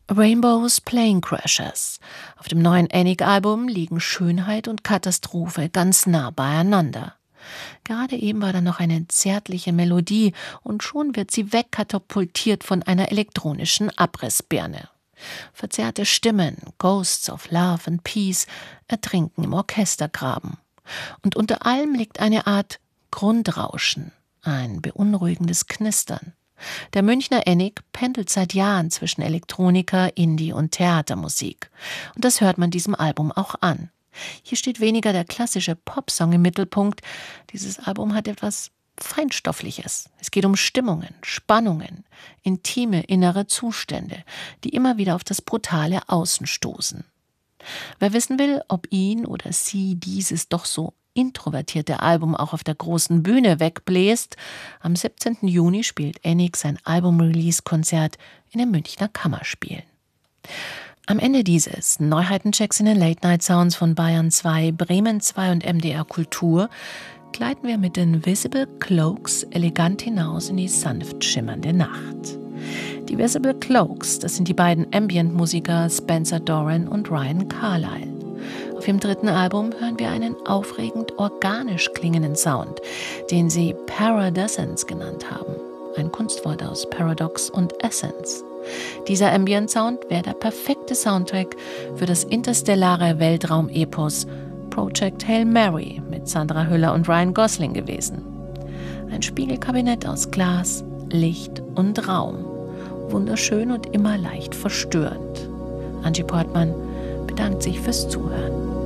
Rainbow's Plane Crashers. Auf dem neuen ENIC-Album liegen Schönheit und Katastrophe ganz nah beieinander. Gerade eben war da noch eine zärtliche Melodie und schon wird sie wegkatapultiert von einer elektronischen Abrissbirne. Verzerrte Stimmen, Ghosts of Love and Peace, ertrinken im Orchestergraben. Und unter allem liegt eine Art Grundrauschen, ein beunruhigendes Knistern. Der Münchner ENIC pendelt seit Jahren zwischen Elektronika, Indie und Theatermusik. Und das hört man diesem Album auch an. Hier steht weniger der klassische Popsong im Mittelpunkt. Dieses Album hat etwas Feinstoffliches. Es geht um Stimmungen, Spannungen, intime innere Zustände, die immer wieder auf das brutale Außen stoßen. Wer wissen will, ob ihn oder sie dieses doch so introvertierte Album auch auf der großen Bühne wegbläst, am 17. Juni spielt ENIC sein Album-Release-Konzert in den Münchner Kammerspielen. Am Ende dieses Neuheitenchecks in den Late-Night-Sounds von Bayern 2, Bremen 2 und MDR Kultur gleiten wir mit den Visible Cloaks elegant hinaus in die sanft schimmernde Nacht. Die Visible Cloaks, das sind die beiden Ambient-Musiker Spencer Doran und Ryan Carlyle. Auf ihrem dritten Album hören wir einen aufregend organisch klingenden Sound, den sie Paradescence genannt haben. Ein Kunstwort aus Paradox und Essence. Dieser Ambient-Sound wäre der perfekte Soundtrack für das interstellare Weltraum-Epos Project Hail Mary mit Sandra Hüller und Ryan Gosling gewesen. Ein Spiegelkabinett aus Glas, Licht und Raum. Wunderschön und immer leicht verstörend. Angie Portmann bedankt sich fürs Zuhören.